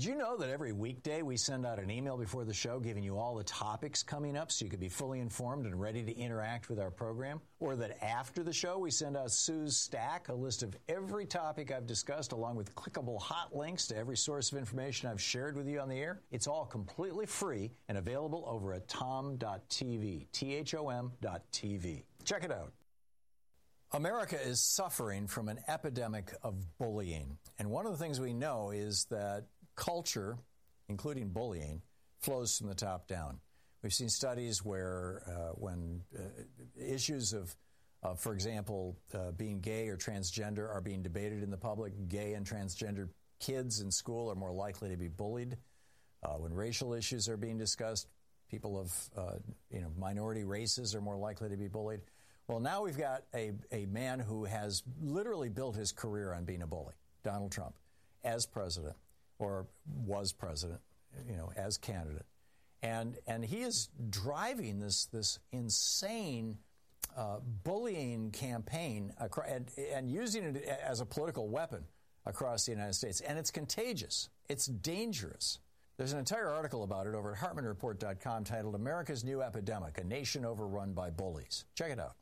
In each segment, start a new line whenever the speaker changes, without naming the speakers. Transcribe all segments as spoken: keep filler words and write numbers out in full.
Did you know that every weekday we send out an email before the show giving you all the topics coming up so you could be fully informed and ready to interact with our program? Or that after the show we send out Sue's Stack, a list of every topic I've discussed along with clickable hot links to every source of information I've shared with you on the air? It's all completely free and available over at tom dot t v, T H O M dot T V. Check it out. America is suffering from an epidemic of bullying. And one of the things we know is that culture, including bullying, flows from the top down. We've seen studies where uh, when uh, issues of, uh, for example, uh, being gay or transgender are being debated in the public, gay and transgender kids in school are more likely to be bullied. Uh, when racial issues are being discussed, people of uh, you know minority races are more likely to be bullied. Well, now we've got a, a man who has literally built his career on being a bully, Donald Trump, as president, or was president, you know, as candidate. And and he is driving this this insane uh, bullying campaign across, and, and using it as a political weapon across the United States. And it's contagious. It's dangerous. There's an entire article about it over at Hartman Report dot com titled America's New Epidemic, A Nation Overrun by Bullies. Check it out.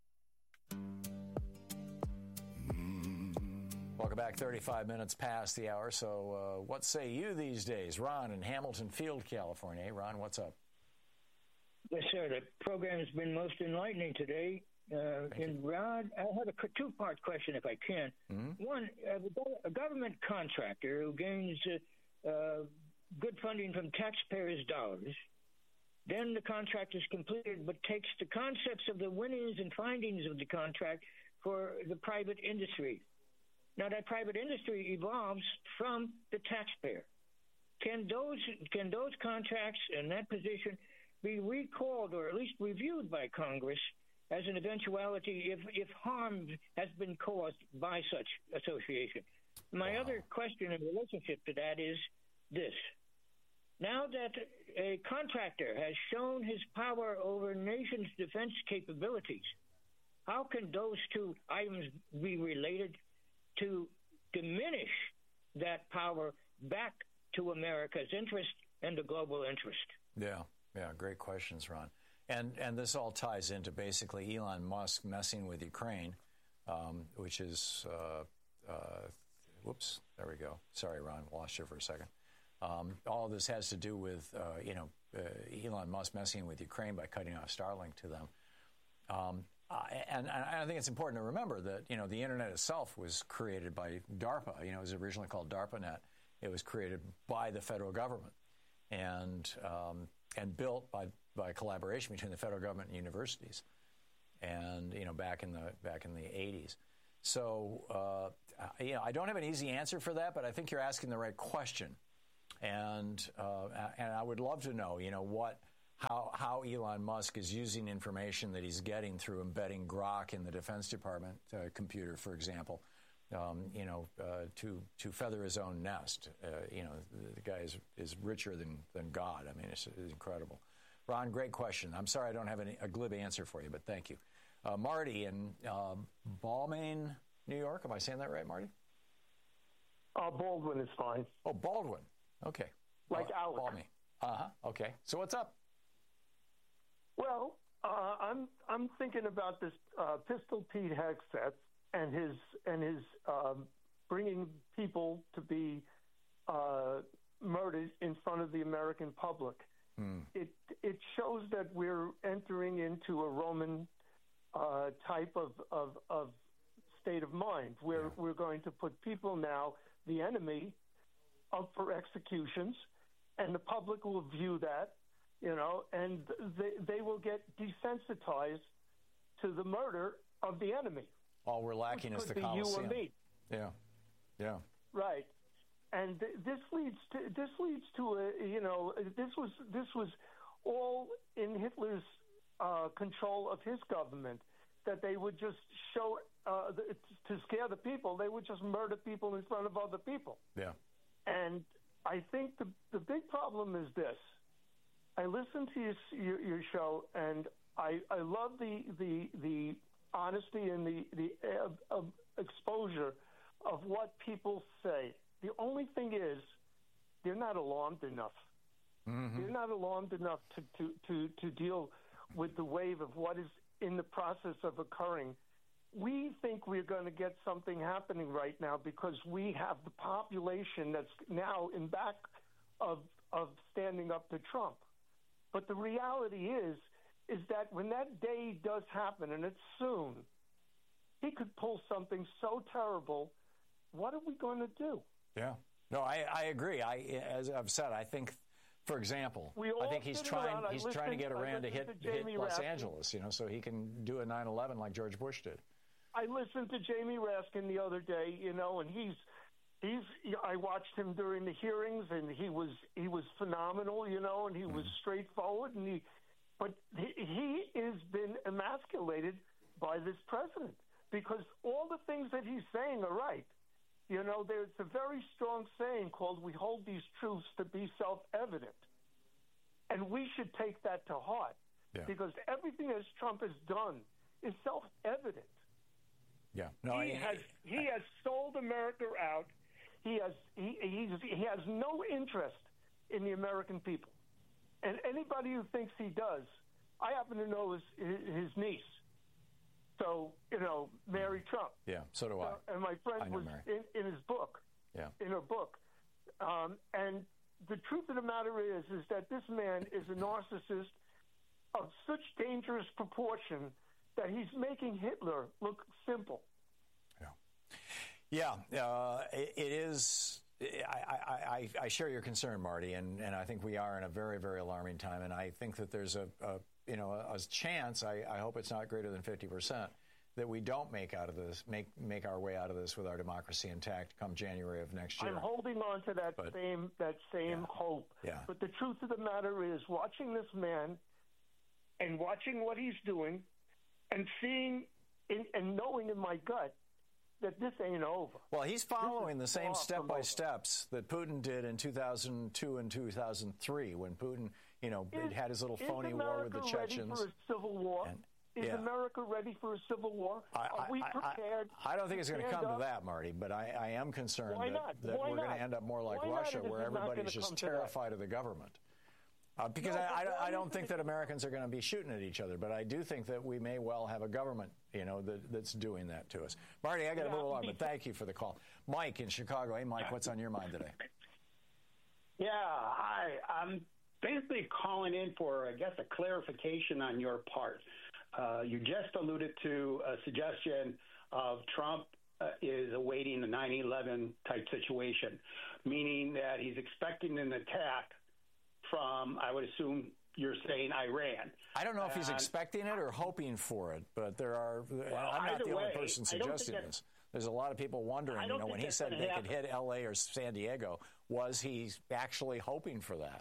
Welcome back. thirty-five minutes past the hour. So uh, what say you these days? Ron in Hamilton Field, California. Hey, Ron, what's up?
Yes, sir. The program has been most enlightening today. Uh, and Rod, I have a two-part question, if I can. Mm-hmm. One, uh, a government contractor who gains uh, uh, good funding from taxpayers' dollars, then the contract is completed, but takes the concepts of the winnings and findings of the contract for the private industry. Now, that private industry evolves from the taxpayer. Can those can those contracts in that position be recalled or at least reviewed by Congress as an eventuality if, if harm has been caused by such association? My wow. other question in relationship to that is this. Now that a contractor has shown his power over nation's defense capabilities, how can those two items be related to diminish that power back to America's interest and the global interest?
Yeah, yeah, great questions, Ron. And and this all ties into basically Elon Musk messing with Ukraine, um, which is, uh, uh, whoops, there we go. Sorry, Ron, lost you for a second. Um, all of this has to do with, uh, you know, uh, Elon Musk messing with Ukraine by cutting off Starlink to them. Um, uh, and, and I think it's important to remember that, you know, the Internet itself was created by DARPA. You know, it was originally called DARPANet. It was created by the federal government and um, and built by by collaboration between the federal government and universities. And, you know, back in the back in the eighties. So, uh, you know, I don't have an easy answer for that, but I think you're asking the right question. And uh, and I would love to know, you know, what how how Elon Musk is using information that he's getting through embedding Grok in the Defense Department uh, computer, for example, um, you know, uh, to to feather his own nest. Uh, you know, the, the guy is, is richer than, than God. I mean, it's, it's incredible. Ron, great question. I'm sorry I don't have any, a glib answer for you, but thank you. Uh, Marty in uh, Balmain, New York. Am I saying that right, Marty?
Uh, Baldwin is fine.
Oh, Baldwin. Okay.
Like
uh,
Alec.
Balmy. Uh-huh. Okay. So what's up?
Well, uh, I'm I'm thinking about this uh, Pistol Pete Hegseth and his and his um, bringing people to be uh, murdered in front of the American public. Hmm. It it shows that we're entering into a Roman uh, type of, of of state of mind, where yeah. we're going to put people now, the enemy, up for executions, and the public will view that, you know, and they they will get desensitized to the murder of the enemy.
All we're lacking is the
be
Colosseum.
You or me.
Yeah, yeah.
Right, and th- this leads to this leads to a you know this was this was all in Hitler's uh, control of his government, that they would just show uh, the, to scare the people. They would just murder people in front of other people.
Yeah.
And I think the the big problem is this. I listen to your your, your show, and I, I love the, the the honesty and the the uh, uh, exposure of what people say. The only thing is, they're not alarmed enough. Mm-hmm. They're not alarmed enough to, to, to, to deal with the wave of what is in the process of occurring. We think we're going to get something happening right now because we have the population that's now in back of of standing up to Trump. But the reality is, is that when that day does happen, and it's soon, he could pull something so terrible. What are we going to do?
Yeah. No, I, I agree. I, as I've said, I think, for example, I think he's trying he's listened, trying to get Iran to hit, to hit Los Raskin. Angeles, you know, so he can do a nine eleven like George Bush did.
I listened to Jamie Raskin the other day, you know, and he's he's. I watched him during the hearings, and he was he was phenomenal, you know, and he mm-hmm. was straightforward, and he, but he, he has been emasculated by this president because all the things that he's saying are right. You know, there's a very strong saying called, we hold these truths to be self-evident. And we should take that to heart yeah. because everything that Trump has done is self-evident.
Yeah. No,
he
I,
has he I, has sold America out. He has he he's, he has no interest in the American people. And anybody who thinks he does, I happen to know his, his niece. So, you know, Mary Trump.
Yeah, so do I.
Uh, and my friend was in, in his book,
yeah.
in her book. Um, and the truth of the matter is, is that this man is a narcissist of such dangerous proportion that he's making Hitler look simple.
Yeah. Yeah, uh, it, it is. I, I, I share your concern, Marty, and, and I think we are in a very, very alarming time. And I think that there's a, a you know, a, a chance, I, I hope it's not greater than fifty percent, that we don't make out of this, make make our way out of this with our democracy intact come January of next year.
I'm holding on to that but, same that same
yeah,
hope.
Yeah.
But the truth of the matter is, watching this man and watching what he's doing and seeing in, and knowing in my gut that this ain't over.
Well, he's following the same step-by-steps that Putin did in two thousand two and two thousand three when Putin, you know,
is,
had his little phony war with the Chechens.
Is America ready for a civil war?
And,
is
yeah.
America ready for a civil war?
I,
Are we prepared?
I, I, I don't think it's going to come
up?
to that, Marty, but I, I am concerned
Why
that,
not?
that
Why
we're
not?
going to end up more like
Why
Russia, where everybody's just terrified of the government. Uh, because no, I, I, I don't think that Americans are going to be shooting at each other, but I do think that we may well have a government, you know, that, that's doing that to us. Marty, I got to move along, but thank you for the call. Mike in Chicago. Hey, Mike, what's on your mind today?
Yeah, hi. I'm basically calling in for, I guess, a clarification on your part. Uh, you just alluded to a suggestion of Trump uh, is awaiting a nine eleven type situation, meaning that he's expecting an attack from, I would assume you're saying, Iran.
I don't know if he's
and,
expecting it or hoping for it, but there are, well, I'm not the way, only person suggesting this. There's a lot of people wondering, you know, when he said they happen. could hit L A or San Diego, was he actually hoping for that?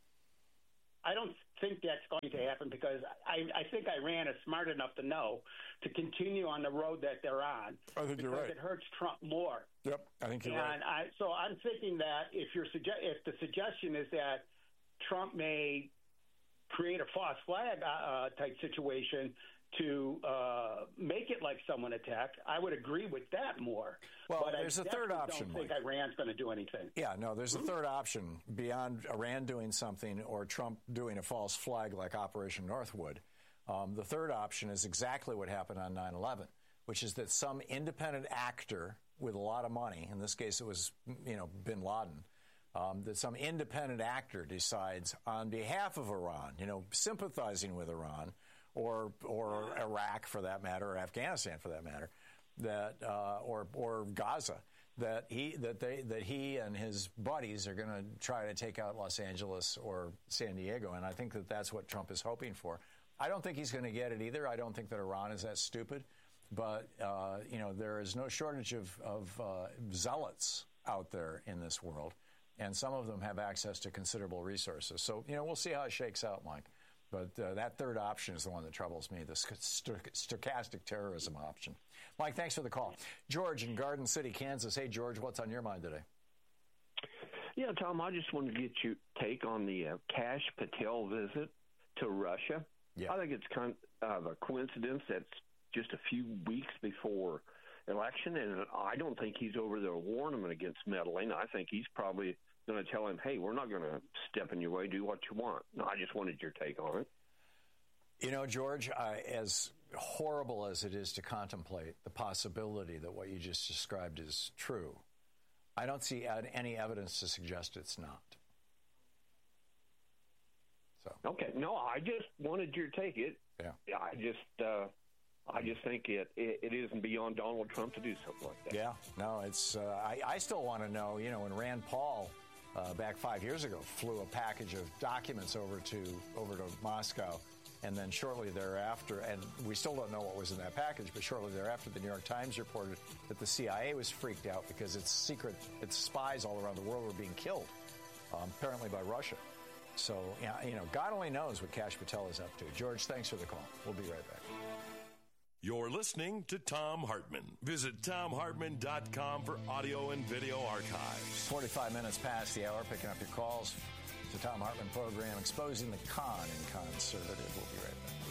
I don't think that's going to happen because I, I think Iran is smart enough to know to continue on the road that they're on.
I think
because
you're right.
It hurts Trump more.
Yep, I think you're
and
right.
I, so I'm thinking that if you're suge- if the suggestion is that Trump may create a false flag uh, type situation to uh, make it like someone attacked, I would agree with that more.
Well,
but
there's
I
a third option.
I don't think
Mike.
Iran's going to do anything.
Yeah, no, there's a third option beyond Iran doing something or Trump doing a false flag like Operation Northwood. Um, the third option is exactly what happened on nine eleven, which is that some independent actor with a lot of money, in this case it was, you know, bin Laden, Um, that some independent actor decides on behalf of Iran, you know, sympathizing with Iran or or Iraq for that matter, or Afghanistan for that matter, that uh, or or Gaza, that he that they that he and his buddies are going to try to take out Los Angeles or San Diego, and I think that that's what Trump is hoping for. I don't think he's going to get it either. I don't think that Iran is that stupid, but uh, you know, there is no shortage of of uh, zealots out there in this world. And some of them have access to considerable resources. So, you know, we'll see how it shakes out, Mike. But uh, that third option is the one that troubles me, the st- stochastic terrorism option. Mike, thanks for the call. George in Garden City, Kansas. Hey, George, what's on your mind today?
Yeah, Tom, I just wanted to get your take on the uh, Kash Patel visit to Russia.
Yeah.
I think it's kind of a coincidence that's just a few weeks before election, and I don't think he's over there warning him against meddling. I think he's probably going to tell him, hey, we're not going to step in your way, do what you want. No, I just wanted your take on it.
You know, George, uh, as horrible as it is to contemplate the possibility that what you just described is true, I don't see any evidence to suggest it's not. So.
Okay, no, I just wanted your take. It.
Yeah.
I just, uh, I just think it, it it isn't beyond Donald Trump to do something like that.
Yeah, no, it's. Uh, I I still want to know. You know, when Rand Paul uh, back five years ago flew a package of documents over to over to Moscow, and then shortly thereafter, and we still don't know what was in that package, but shortly thereafter, the New York Times reported that the C I A was freaked out because its secret, its spies all around the world were being killed, um, apparently by Russia. So, yeah, you know, God only knows what Kash Patel is up to. George, thanks for the call. We'll be right back.
You're listening to Thom Hartmann. Visit Thom Hartmann dot com for audio and video archives.
forty-five minutes past the hour, picking up your calls. It's the Thom Hartmann program, exposing the con in conservative. We'll be right back.